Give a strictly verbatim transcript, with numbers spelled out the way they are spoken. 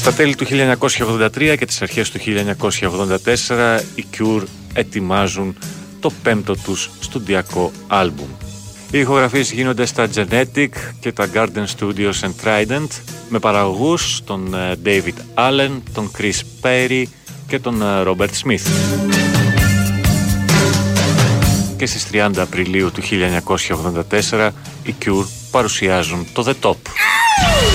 Στα τέλη του χίλια εννιακόσια ογδόντα τρία και τις αρχές του χίλια εννιακόσια ογδόντα τέσσερα οι Cure ετοιμάζουν το πέμπτο τους στουντιακό άλμπουμ. Οι ηχογραφίες γίνονται στα Genetic και τα Garden Studios and Trident με παραγωγούς τον David Allen, τον Chris Perry και τον Robert Smith. Και στις τριάντα Απριλίου του χίλια εννιακόσια ογδόντα τέσσερα οι Cure παρουσιάζουν το The Top.